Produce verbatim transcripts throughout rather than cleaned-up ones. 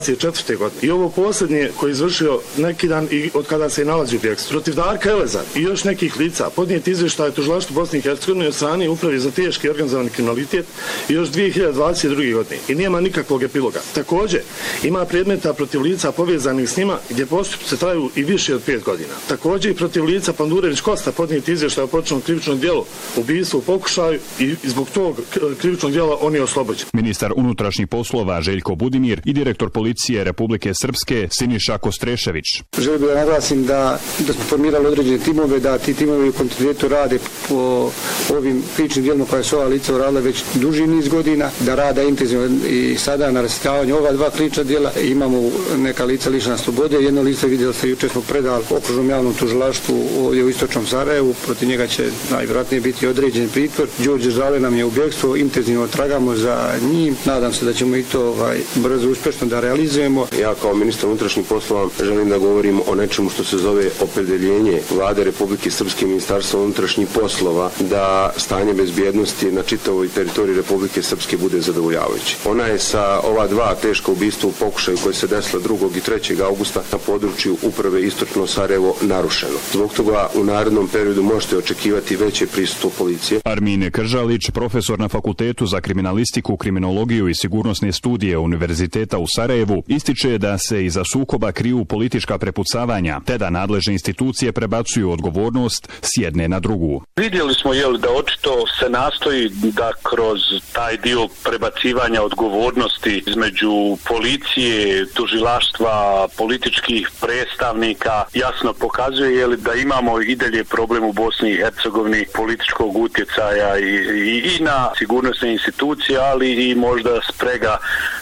četvrte godine. I ovo posljednje koji je izvršio neki dan i od kada se nalazi u bijegstvu. Protiv Darka Eleza i još nekih lica podnijeti izvještaj tužilaštvu Bosne i Hercegovine od strane Uprave za teški organizovani kriminalitet i još dvije hiljade dvadeset druge. godine. I nema nikakvog epiloga. Također, ima predmeta protiv lica povezanih s njima gdje postupci traju i više od pet godina. Također i protiv lica Pandurević Kosta podnijeti izvještaj o počinjenom krivičnom djelu, ubistvu u pokušaju i zbog tog krivičnog djela on je oslobođen. Ministar unutrašnjih poslova Željko Budimir i direktor policije Republike Srpske Siniša Kostrešević. Želim da naglasim da, da smo formirali određene timove, da ti timovi u kontinuitetu rade po ovim krivičnim djelima koja su ova lica uradila već duži niz godina, da rada intenzivno i sada na rasvjetljavanju ova dva krivična djela. Imamo neka lica lišena slobode, jedno lice vidjeli ste jučer smo predali okružnom javnom tužilaštvu ovdje u istočnom Sarajevu, protiv njega će najvjerojatnije biti određen pritvor. Đorđe Žale nam je u bjegstvu, intenzivno tragamo za njim, nadam se da ćemo i to ovaj, brzo uspješno da realizujemo. Ja kao ministar unutrašnjih poslova želim da govorim o nečemu što se zove opredjeljenje Vlade Republike Srpske i Ministarstva unutrašnjih poslova da stanje bezbjednosti na čitavoj teritoriji Republike Srpske bude zadovoljavajuće. Ona je sa ova dva teška ubistva u pokušaju koje se desila drugog i trećeg augusta na području Uprave Istočno Sarajevo narušeno. Zbog toga u narednom periodu možete očekivati veće prisustvo policije. Armine Kržalić, profesor na Fakultetu za kriminalistiku, kriminologiju i sigurnosne studije Univerziteta u Sarajevu, ističe da se iza sukoba kriju politička prepucavanja, te da nadležne institucije prebacuju odgovornost s jedne na drugu. Vidjeli smo jel, da očito se nastoji da kroz taj dio prebacivanja odgovornosti između policije, tužilaštva, političkih predstavnika jasno pokazuje jel, da imamo i dalje problem u Bosni i Hercegovini političkog utjecaja i, i, i na sigurnosne institucije, ali i možda sprega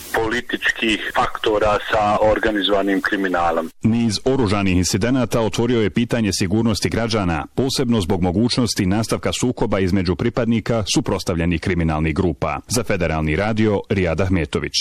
političkih faktora sa organizovanim kriminalom. Niz oružanih incidenata otvorio je pitanje sigurnosti građana, posebno zbog mogućnosti nastavka sukoba između pripadnika suprotstavljenih kriminalnih grupa. Za Federalni radio, Rijad Ahmetović.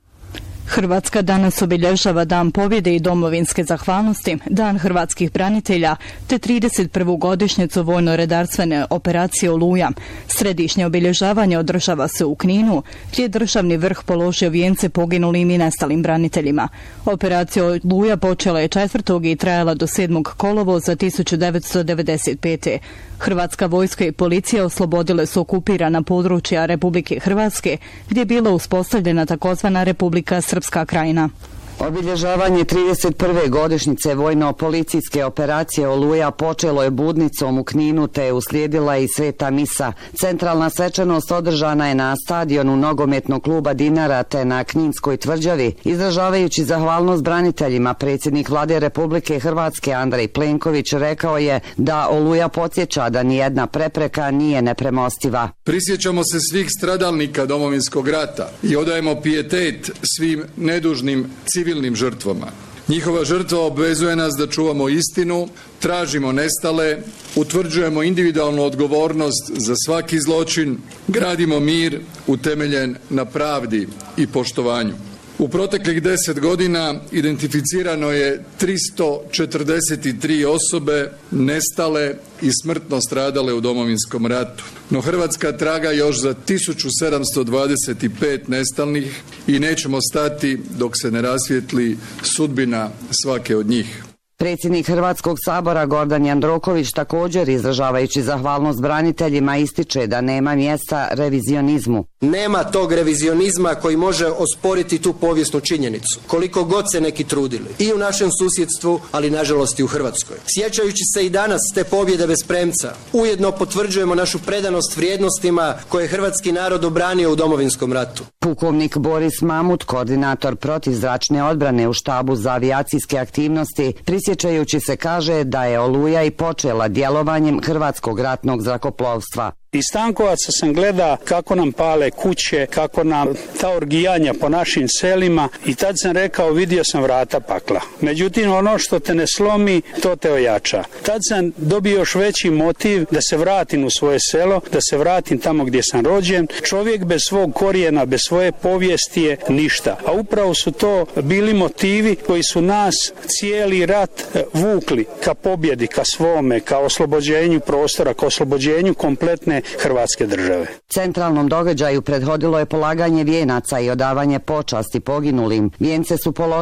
Hrvatska danas obilježava Dan pobjede i domovinske zahvalnosti, Dan hrvatskih branitelja, te trideset prvu godišnjicu vojno-redarstvene operacije Oluja. Središnje obilježavanje održava se u Kninu, gdje je državni vrh položio vijence poginulim i nestalim braniteljima. Operacija Oluja počela je četvrtog i trajala do sedmog kolovoza tisuću devetsto devedeset pete. Hrvatska vojska i policija oslobodile su okupirana područja Republike Hrvatske, gdje je bila uspostavljena takozvana Republika Srpska Krajina. Obilježavanje trideset prve godišnjice vojno-policijske operacije Oluja počelo je budnicom u Kninu te je uslijedila i sveta misa. Centralna svečanost održana je na stadionu nogometnog kluba Dinara te na Kninskoj tvrđavi. Izražavajući zahvalnost braniteljima, predsjednik Vlade Republike Hrvatske Andrej Plenković rekao je da Oluja podsjeća da nijedna prepreka nije nepremostiva. Prisjećamo se svih stradalnika Domovinskog rata i odajemo pijetet svim nedužnim civilnim žrtvama. Njihova žrtva obvezuje nas da čuvamo istinu, tražimo nestale, utvrđujemo individualnu odgovornost za svaki zločin, gradimo mir utemeljen na pravdi i poštovanju. U proteklih deset godina identificirano je tristo četrdeset tri osobe nestale i smrtno stradale u Domovinskom ratu. No Hrvatska traga još za tisuću sedamsto dvadeset pet nestalnih i nećemo stati dok se ne rasvijetli sudbina svake od njih. Predsjednik Hrvatskog sabora Gordan Jandroković također izražavajući zahvalnost braniteljima ističe da nema mjesta revizionizmu. Nema tog revizionizma koji može osporiti tu povijesnu činjenicu, koliko god se neki trudili. I u našem susjedstvu, ali nažalost i u Hrvatskoj. Sjećajući se i danas te pobjede bez premca, ujedno potvrđujemo našu predanost vrijednostima koje je hrvatski narod obranio u Domovinskom ratu. Pukovnik Boris Mamut, koordinator protivzračne odbrane u štabu za avijacijske aktivnosti, prisjećajući se kaže da je Oluja i počela djelovanjem hrvatskog ratnog zrakoplovstva. Iz Stankovaca sam gleda kako nam pale kuće, kako nam ta orgijanja po našim selima i tad sam rekao vidio sam vrata pakla. Međutim ono što te ne slomi, to te ojača. Tad sam dobio još veći motiv da se vratim u svoje selo, da se vratim tamo gdje sam rođen. Čovjek bez svog korijena, bez svoje povijesti je ništa. A upravo su to bili motivi koji su nas cijeli rat vukli ka pobjedi, ka svome, ka oslobođenju prostora, ka oslobođenju kompletne Hrvatske države. Centralnom događaju prethodilo je polaganje vijenaca i odavanje počasti poginulim. Vijence su položili